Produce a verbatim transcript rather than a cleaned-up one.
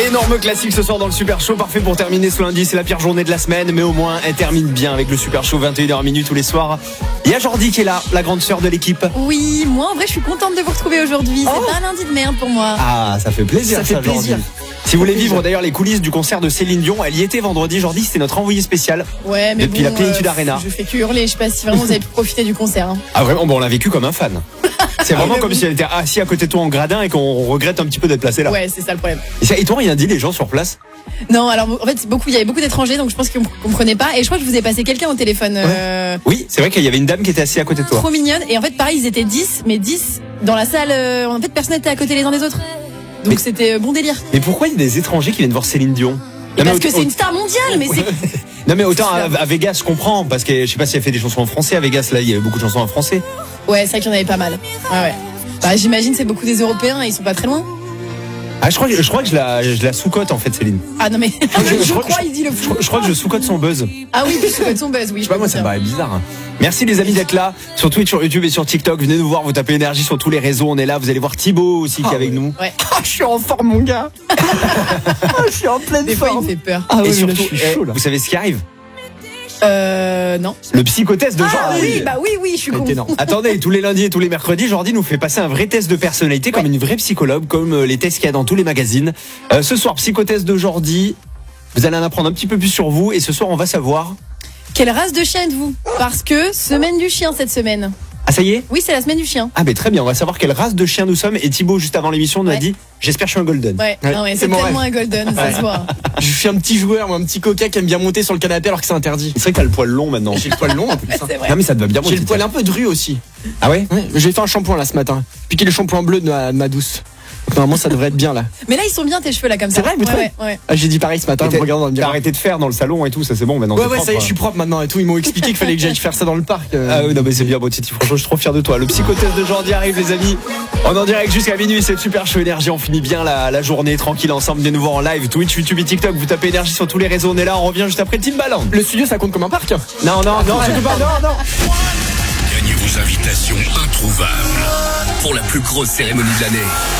Énorme classique ce soir dans le Super Show, parfait pour terminer ce lundi, c'est la pire journée de la semaine, mais au moins elle termine bien avec le Super Show, vingt et une heures tous les soirs. Il y a Jordi qui est là, la grande sœur de l'équipe. Oui, moi en vrai je suis contente de vous retrouver aujourd'hui, c'est Oh. pas un lundi de merde pour moi. Ah, ça fait plaisir, Ça fait plaisir. Jordi. Si vous voulez vivre d'ailleurs les coulisses du concert de Céline Dion, elle y était vendredi. Jordi, c'était notre envoyé spécial. Ouais, mais Depuis bon, la Plénitude euh, Arena. Je fais que hurler, je sais pas si vraiment vous avez pu profiter du concert. Hein. Ah vraiment, bon, on l'a vécu comme un fan. C'est vraiment Ah, comme oui. si elle était assis à côté de toi en gradin et qu'on regrette un petit peu d'être placé là. Ouais, c'est ça le problème. Et, ça, et toi, il a dit les gens sur place? Non, alors en fait, beaucoup, il y avait beaucoup d'étrangers, donc je pense qu'ils ne comprenaient pas. Et je crois que je vous ai passé quelqu'un au téléphone. Euh, Oui, c'est vrai qu'il y avait une dame qui était assise à côté de toi. trop mignonne. Et en fait, pareil, ils étaient dix, mais dix dans la salle. euh, en fait, personne n'était à côté les uns des autres. Donc Mais- c'était euh, bon délire. Mais pourquoi il y a des étrangers qui viennent voir Céline Dion? Non, mais Parce au- que c'est au- une star mondiale, mais c'est. Non mais autant à, à Vegas, je comprends, parce que je sais pas si elle fait des chansons en français à Vegas, là il y a beaucoup de chansons en français. Ouais, c'est vrai qu'il y en avait pas mal. Ouais, ouais. Bah, j'imagine c'est beaucoup des Européens et ils sont pas très loin. Ah, je crois, que- je crois que je la, je la sous-cote en fait, Céline. Ah non mais je, je crois- crois, il dit le Je, fou. crois- je crois que je sous-cote son buzz. Ah oui, tu souhaites son buzz, oui. Je sais pas, moi ça me paraît bizarre. hein. Merci les amis d'être là, sur Twitch, sur YouTube et sur TikTok. Venez nous voir, vous tapez énergie sur tous les réseaux, on est là. Vous allez voir Thibaut aussi qui est avec nous. Ouais. Ah, je suis en forme, mon gars. Ah, je suis en pleine Des fois, il forme. me fait peur. Ah Et ouais, mais là, surtout, je suis eh, chaud là. vous savez ce qui arrive? Euh, non. Le psychotest de Ah Jordi. oui, bah oui, oui, je suis con. C'était énorme. Attendez, tous les lundis et tous les mercredis, Jordi nous fait passer un vrai test de personnalité comme Ouais. une vraie psychologue, comme euh, les tests qu'il y a dans tous les magazines. Euh, ce soir, psychotest de Jordi. Vous allez en apprendre un petit peu plus sur vous et ce soir, on va savoir. Quelle race de chien êtes-vous? Parce que semaine du chien cette semaine. Ah, ça y est? Oui, c'est la semaine du chien. Ah, mais très bien, on va savoir quelle race de chien nous sommes. Et Thibaut, juste avant l'émission, nous a Ouais. dit j'espère que je suis un golden. Ouais, Ouais, non, ouais, c'est c'est mon tellement rêve. un golden, ça se voit. Je suis un petit joueur, moi, un petit coquin qui aime bien monter sur le canapé alors que c'est interdit. C'est vrai que t'as le poil long maintenant. J'ai le poil long en plus. hein. C'est vrai. Non, mais ça te va bien J'ai monter. le poil un peu dru aussi. Ah ouais? Ouais, j'ai fait un shampoing là ce matin. Piqué le shampoing bleu de ma, de ma douce. Donc, normalement, ça devrait être bien là. Mais là, ils sont bien tes cheveux là comme ça. C'est vrai, vous ouais, trouvez ouais, ouais. Ah, j'ai dit pareil ce matin, Et en t'as- me regardant dans le T'as miroir. arrêté de faire dans le salon et tout, ça c'est bon maintenant. Ouais, c'est ouais, propre, ça y est, hein. je suis propre maintenant et tout. Ils m'ont expliqué qu'il fallait que j'aille faire ça dans le parc. euh. Ah oui, non mais c'est bien, bon Titi, franchement je suis trop fier de toi. Le psychotest de Jordi arrive les amis. On est en direct jusqu'à minuit, c'est le Super Show Énergie. On finit bien la, la journée tranquille ensemble. Venez nous voir en live, Twitch, YouTube et TikTok. Vous tapez Énergie sur tous les réseaux, on est là, on revient juste après Timbaland. Le studio, ça compte comme un parc. hein. Non, non, non, surtout pas, non, non. Gagnez vos invitations introuvables pour la plus grosse cérémonie de l'année.